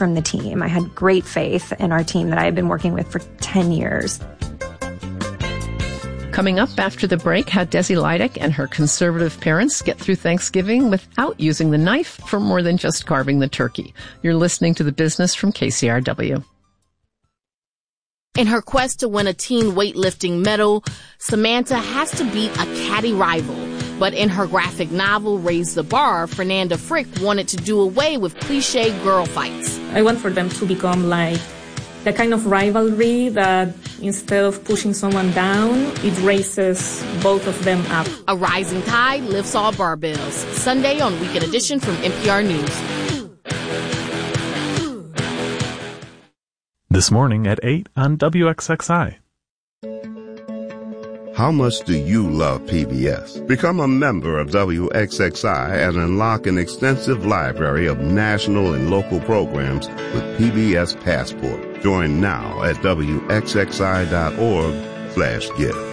from the team. I had great faith in our team that I had been working with for 10 years. Coming up after the break, how Desi Lydic and her conservative parents get through Thanksgiving without using the knife for more than just carving the turkey. You're listening to The Business from KCRW. In her quest to win a teen weightlifting medal, Samantha has to beat a catty rival. But in her graphic novel, Raise the Bar, Fernanda Frick wanted to do away with cliché girl fights. I want for them to become like the kind of rivalry that instead of pushing someone down, it raises both of them up. A rising tide lifts all barbells. Sunday on Weekend Edition from NPR News. This morning at 8 on WXXI. How much do you love PBS? Become a member of WXXI and unlock an extensive library of national and local programs with PBS Passport. Join now at WXXI.org/give.